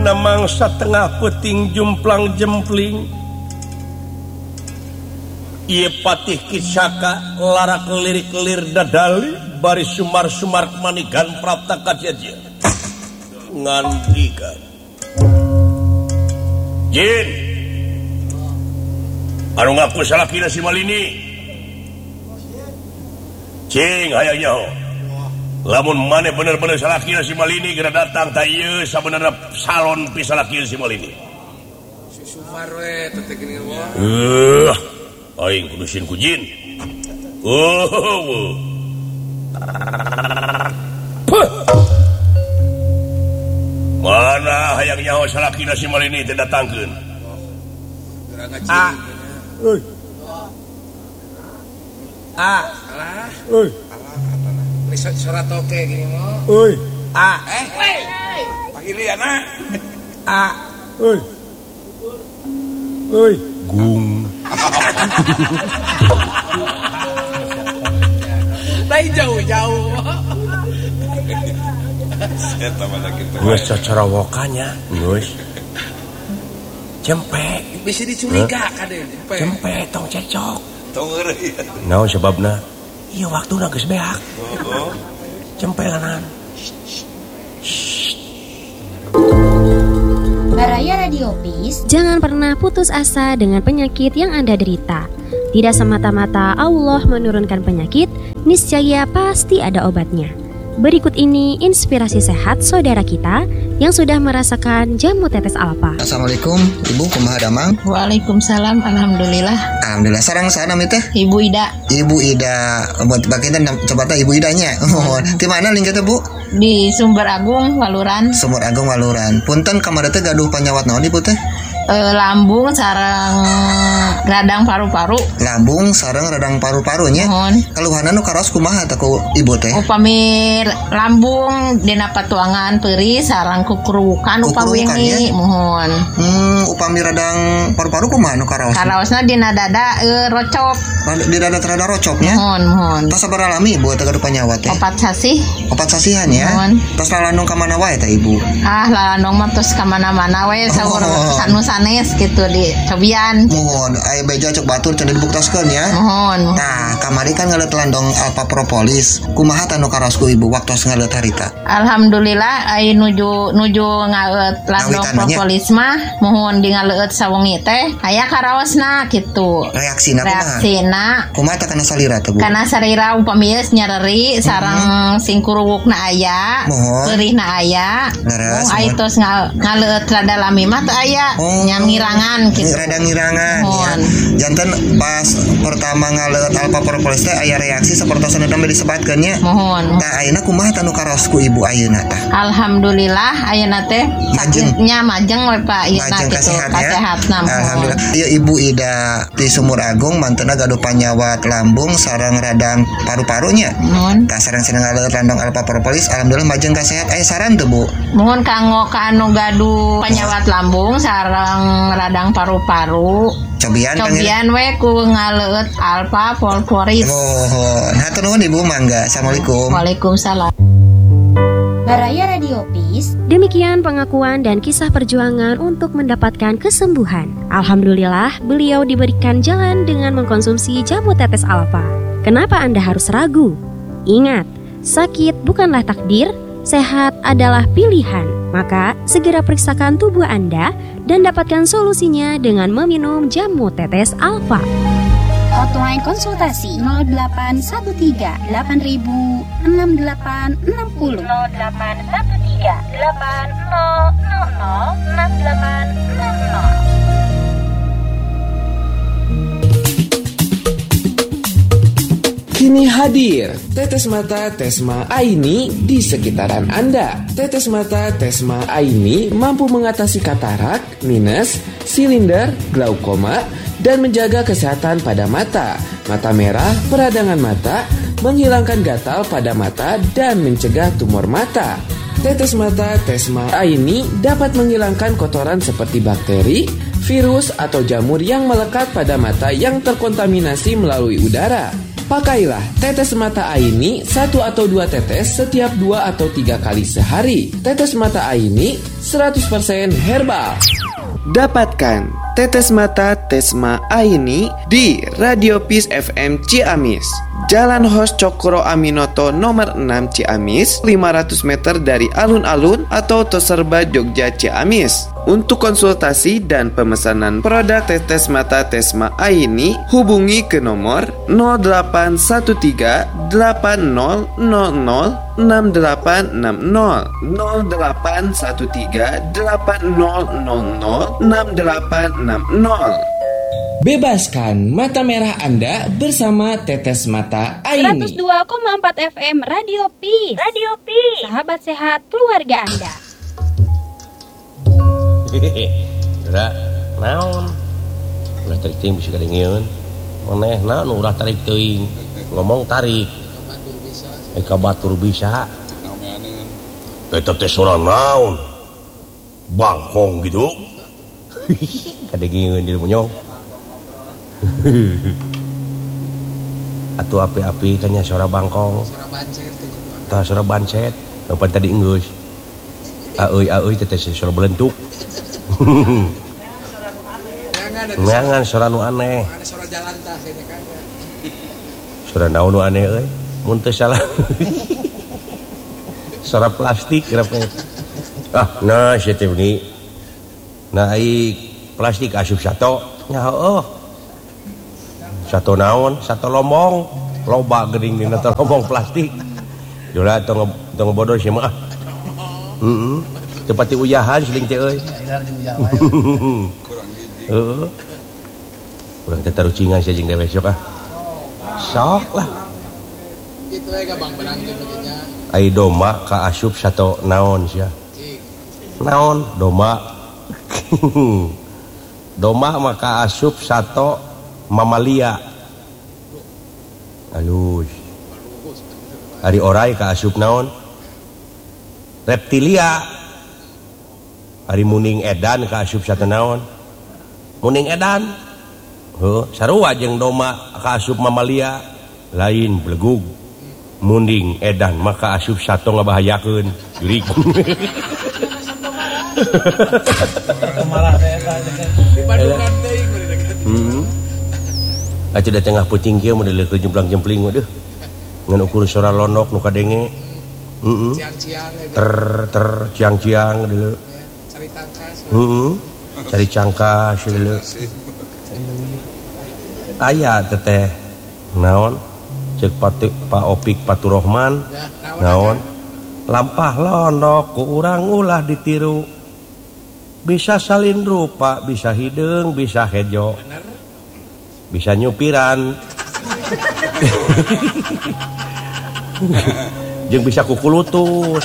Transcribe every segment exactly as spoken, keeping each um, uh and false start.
Ayeuna mangsa tengah peuting jumplang jempling. Ieu patih kisaka larak lirik-lir dadali bari sumar-sumar manigan prapta kajeje. Ngandika. Jin. Anu ngaku salakina si Malini. Cing hayang nyaho. Lamun maneh bener-bener salakina si Malini geura datang ta ieu sabenerna salon pi salakina si Malini. Si Sumar we teh geuning wah. Eh, aing kudu sin ku Jin. Oh. Mana hayang nyaho salakina si Malini teh datangkeun. Geura ngacing. Euy. Ah, alah. Euy. Ini surat oke gini mah. Euy. Ah, eh. Pagiliana. Ah. Euy. Euy. Gung. Lai jauh-jauh. Eta mah kitu. Geus cara wokanya, geus. Cempe. Bisa dicuriga kade. Cempe tong cecok. Tong eureui. Naon sebabna? Ieu waktuna geus beak. Oh. Cempelanan. Baraya Radio Peace. Jangan pernah putus asa dengan penyakit yang Anda derita. Tidak semata-mata Allah menurunkan penyakit, niscaya pasti ada obatnya. Berikut ini inspirasi sehat saudara kita yang sudah merasakan jamu tetes alfa. Assalamualaikum, Ibu kumaha damang? Waalaikumsalam, alhamdulillah. Alhamdulillah. Sareng saha nami teh? Ibu Ida. Ibu Ida. Buat bagian coba teh Ibu Idanya. Oh, di mana link teh, Bu? Di Sumber Agung, Waluran. Sumber Agung Waluran. Punten kamari teh gaduh panyawat naon Ibu teh? E, lambung sareng radang paru-paru. Lambung sareng radang paru-parunya. Mohon. Keluhanan nu karos kumaha teh ku Ibu teh? Upami lambung dina patuangan peuri sareng kukurukan upami wingi. Mohon. Hmm, upami radang paru-paru kumaha nu karos? Karaosna dina dada e, rocop. Di dada rada rocopnya. Mohon, mohon. Tas sabar alami Ibu teh gaduh panyawat teh? Opat sasih. Opat sasihan ya. Mohon. Tas lalandung ka mana wae teh Ibu? Ah, lalandung mah tos ka mana-mana we saur Oh. sanusanes gitu di cobian. Mohon, aya beja cok batur cenah dibuktaskeun ya. Mohon. Nah, kamari kan ngaleut landong alpa propolis. Kumaha teh nu karosku Ibu waktos ngaleut harita? Alhamdulillah ai nuju nuju ngaleut landong Ngawitananya? propolis mah mohon di ngaleut sawengi teh aya karaosna kitu. Reaksina kumaha? Reaksina Kumaha teh kana salira teh Bu? kana sarira upami geus nyareri sareng sing kuruwukna aya, Mohon. peurihna aya. Leres, Oh, ai mohon. tos ngal- ngaleut rada lami mah teu aya. Oh. Nyam ngirangan Ini kitu. rada ngirangan ya. Mohon. Janten pas pertama ngaleut alpa propolis teh aya reaksi sapertos anu tadi disebatkeun nya. Mohon. Tah ayeuna kumaha teh nu karosku Ibu ayeuna tah? Alhamdulillah ayeuna teh Majeng. sakitnya majeng we Pak ieu Majeng kitu kasehat ya. kasehatna. mohon. Alhamdulillah. Ieu Ibu Ida di Sumur Agung mantena gaduh panyawat lambung sareng radang paru-parunya. Mohon. Tah sareng cenah ngaleut landong alpa propolis alhamdulillah majeng kasehat. Aya saran teu Bu? Mohon kanggo ka anu gaduh panyawat lambung sareng radang paru-paru. Cobian panggil. Cobian we ku ngaleut alfa polporis. Oh, hatur nuhun Ibu mangga. Assalamualaikum. Waalaikumsalam. Baraya Radio Peace. Demikian pengakuan dan kisah perjuangan untuk mendapatkan kesembuhan. Alhamdulillah, beliau diberikan jalan dengan mengkonsumsi jamu tetes alfa. Kenapa Anda harus ragu? Ingat, sakit bukanlah takdir, sehat adalah pilihan. Maka, segera periksakan tubuh Anda dan dapatkan solusinya dengan meminum jamu tetes alfa. Hotline konsultasi nol delapan satu tiga delapan ribu enam delapan enam nol nol delapan satu tiga delapan nol nol nol enam delapan enam nol. Kini hadir Tetes Mata Tesma Aini di sekitaran Anda. Tetes Mata Tesma Aini mampu mengatasi katarak, minus, silinder, glaukoma, dan menjaga kesehatan pada mata, mata merah, peradangan mata, menghilangkan gatal pada mata, dan mencegah tumor mata. Tetes Mata Tesma Aini dapat menghilangkan kotoran seperti bakteri, virus, atau jamur yang melekat pada mata yang terkontaminasi melalui udara. Pakailah tetes mata Aini satu atau dua tetes setiap dua atau tiga kali sehari. Tetes mata Aini seratus persen herbal. Dapatkan tetes mata Tesma Aini di Radio Peace F M Ciamis, Jalan Hos Cokro Aminoto nomor enam Ciamis, lima ratus meter dari alun-alun atau Toserba Jogja Ciamis. Untuk konsultasi dan pemesanan produk tetes mata Tesma Aini, hubungi ke nomor nol delapan satu tiga delapan nol nol nol enam delapan enam nol nol delapan satu tiga delapan nol nol nol enam delapan enam nol. Bebaskan mata merah Anda bersama tetes mata Aini. seratus dua koma empat F M Radio Peace. Radio Peace. Sahabat sehat keluarga Anda. Udah, naon? Udah tarik ting bisa kadengieun. Maneh naon ulah tarik teuing. Ngomong tarik. Eka batur bisa. Eta teh sorangan naon? Bangkong gitu. Kadengieun di munyong. Atuh api-api kanya suara bangkong. Suara bancet. Tah suara bancet. Apa tadi enggeus? Aeuy aeuy teh teh suara belentuk. Ngangan suara nu aneh. Suara jalan tah ini kan. Suara naon nu aneh euy? Mun teu salah. Suara plastik kenapa? Ah, nah sia teh ni. Nah ai plastik asup sato. Nya heueuh. Sato naon? Sato lombong. Loba geuning dina teh lombong plastik. Dola tong tong bodoh sia mah. Heeh. Tepati uyahan siling teh euy. Heeh. Urang teh tarucingan sia jeung besok ah. Sok lah. Itu we Bang benang teh begenya. Ai domba ka asup sato naon sia? Naon domba? Domba mah ka asup sato mamalia. Alus. Ari orai ka asup naon? Reptilia. Ari muning edan ka asup sato naon? Muning edan. Heuh, sarua jeung domba ka asup mamalia lain belegug. Muning edan maka asup sato ngabahayakeun. Jurig. Dipadukan teuing bari dekat. Heeh. Aca da tengah peuting kieu model keur jemplang-jempling mah deuh. Ngan ukur suara lonok nu kadenge. Heeh. Ciang-ciang Ter ter ciang-ciang deuleu. cari tangkas. Heeh. Cari cangkas deuleu. Aya teteh naon? Cek Pak Pak Opik Paturohman. Naon? Lampah lonok ku urang ulah ditiru. Bisa salin rupa, bisa hideung, bisa hejo. Bisa nyupiran. Jeung bisa kukulutus.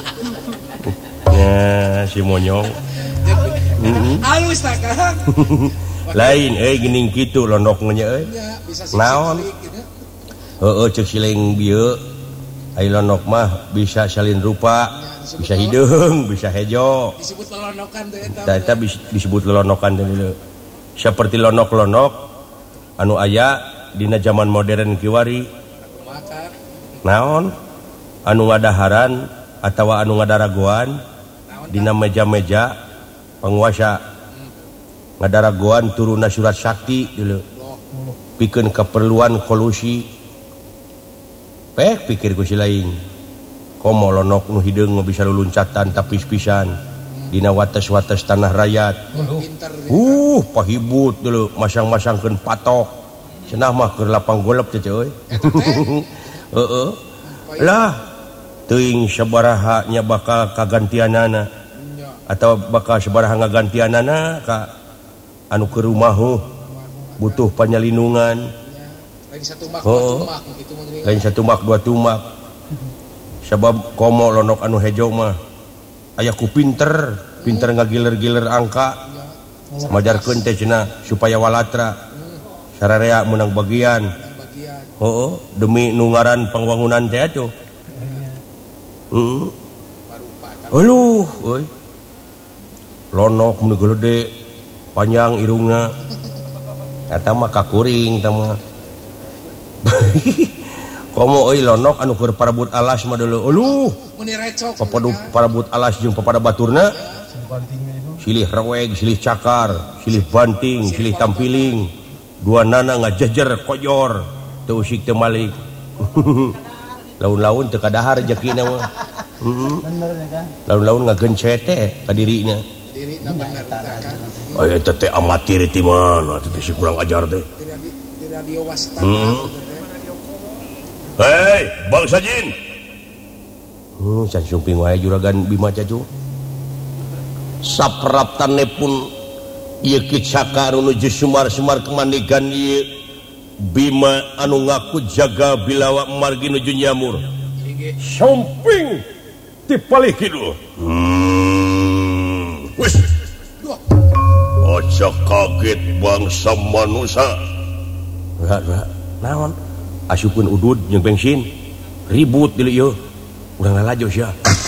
Ya, si monyong. Heeh. Halus tah Kang. Lain euy geuning kitu londokna nya euy. Naon? Heeh ceuk siling bieu. Ai londok mah bisa salin rupa, bisa hideung, bisa hejo. Disebut lolonokan teh eta. Eta disebut lolonokan teh deuleu. Saperti lonok-lonok anu aya dina zaman modern kiwari. Naon? Anu ngadaharan atawa anu ngadaragoan dina meja-meja penguasa. Ngadaragoan turuna surat sakti deuleu. Pikeun keperluan kolusi. Pek pikir ku si lain. Komo lonok nu hideung nu bisa luluncatan tapis-pisan dina wates-wates tanah rakyat. Uh, pahibut dulu masang-masangkeun patok. Cenah mah keur lapang golep teh euy. Heeh. Lah teuing sabaraha nya bakal kagantianana atau bakal sabaraha ngagantianana ka anu keur rumahuh butuh panyalindungan. Lain satu mak dua tumak gitu mah. Lain satu mak dua tumak. Sabab komo lonok anu hejo mah aya ku pinter, pinter ngagiler-giler angka. Majarkeun teh cenah supaya walatra. Sararea menang bagian. Heeh, demi nu ngaran pangwangunan teh atuh. Heeh. Aluh, euy. Lonok mun gede, panjang irungna. Eta mah kakuring tah mah. komo euy lonok anu keur parebut alas mah deuleu uluh meni recok papadu parebut alas jeung papada baturna silih reweg silih cakar silih banting silih tampiling dua nana ngajejer koyor teu usik teu malik laun-laun teu kadahar rezekina mah heeh laun-laun ngagencet teh ka dirina dirina bener kan aya teh teh amatir ti mana teh si kurang ajar teh di radio wasta hei Bang Sajin hmm can sumping wae juragan Bima Cacu sapraptane pun ieu kicaka nuju sumar-sumar kemandigan ieu Bima anu ngaku jaga bilawa margi nuju nyamur samping ti palih kidul hmm wis aja kaget bangsa manusia ra naon asupun udud jeung bensin ribut di ieu urang lalajo sia